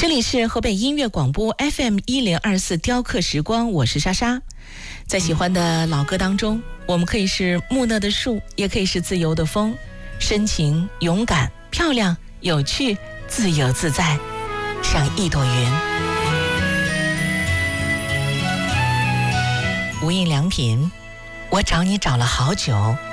这里是河北音乐广播 FM1024雕刻时光，我是莎莎。在喜欢的老歌当中，我们可以是木讷的树，也可以是自由的风，深情、勇敢、漂亮、有趣、自由自在，像一朵云。无印良品，我找你找了好久，